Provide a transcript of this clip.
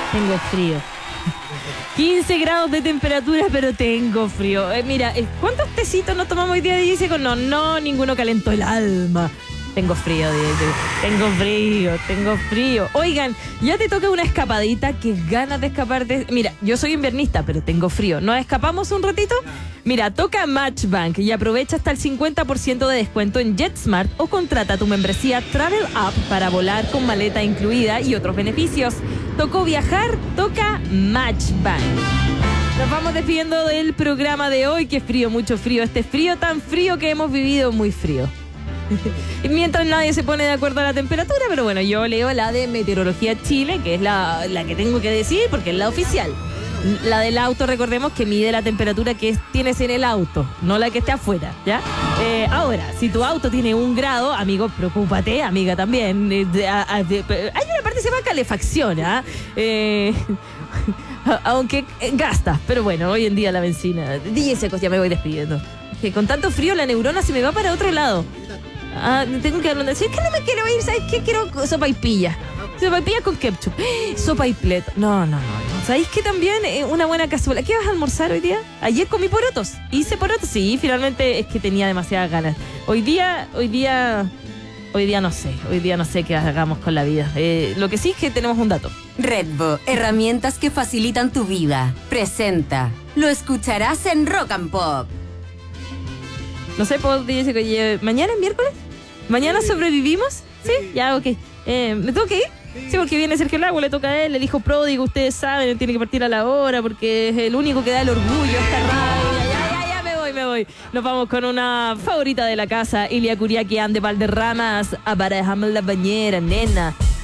Tengo frío. 15 grados de temperatura, pero tengo frío. Mira, ¿cuántos tecitos nos tomamos hoy día? Dice con no, ninguno calentó el alma. Tengo frío, tengo frío. Oigan, ya te toca una escapadita. Qué ganas de escapar de... Mira, yo soy invernista, pero tengo frío. ¿Nos escapamos un ratito? Mira, toca Matchbank y aprovecha hasta el 50% de descuento en JetSmart o contrata tu membresía Travel Up para volar con maleta incluida y otros beneficios. Tocó viajar, toca Matchbank. Nos vamos despidiendo del programa de hoy. Qué frío, mucho frío. Este frío tan frío que hemos vivido, muy frío. Mientras nadie se pone de acuerdo a la temperatura, pero bueno, yo leo la de Meteorología Chile, que es la que tengo que decir porque es la oficial. La del auto, recordemos que mide la temperatura que tienes en el auto, no la que esté afuera, ¿ya? Ahora, si tu auto tiene 1 grado, amigo, preocúpate, amiga también. Hay una parte que se llama calefacción, ¿ah? Aunque gastas, pero bueno, hoy en día la benzina. DJ Secos, ya me voy despidiendo. Que con tanto frío la neurona se me va para otro lado. Tengo que hablar. Es que no me quiero ir, ¿sabes qué? Quiero sopa y pilla. Sopa y pilla con ketchup. Sopa y pleto. No. ¿Sabéis que también una buena cazuela? ¿Qué vas a almorzar hoy día? Ayer comí porotos. ¿Hice porotos? Sí, finalmente es que tenía demasiadas ganas. Hoy día no sé. Hoy día no sé qué hagamos con la vida. Lo que sí es que tenemos un dato. Redbo, herramientas que facilitan tu vida. Presenta. Lo escucharás en Rock and Pop. No sé, dice que mañana es miércoles. ¿Mañana sobrevivimos? Sí, ya, ok. ¿Me tengo que ir? Sí, porque viene Sergio Lago, le toca a él, el hijo pródigo, ustedes saben, tiene que partir a la hora porque es el único que da el orgullo a esta radio. Ya, me voy. Nos vamos con una favorita de la casa, Ilia Curiaki, Ande Valderramas, aparejame la bañera, nena.